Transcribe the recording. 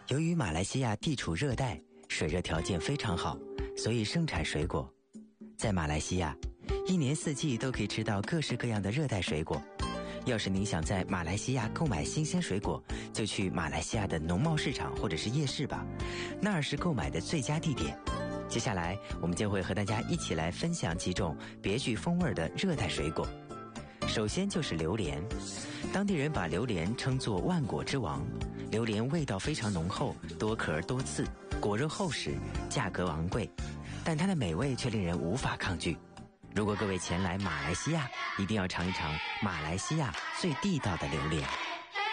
由于马来西亚地处热带，水热条件非常好，所以盛产水果。在马来西亚，一年四季都可以吃到各式各样的热带水果。要是您想在马来西亚购买新鲜水果，就去马来西亚的农贸市场或者是夜市吧，那儿是购买的最佳地点。接下来我们将会和大家一起来分享几种别具风味的热带水果。首先就是榴莲，当地人把榴莲称作万果之王。榴莲味道非常浓厚，多壳多刺，果肉厚实，价格昂贵，但它的美味却令人无法抗拒。如果各位前来马来西亚，一定要尝一尝马来西亚最地道的榴莲。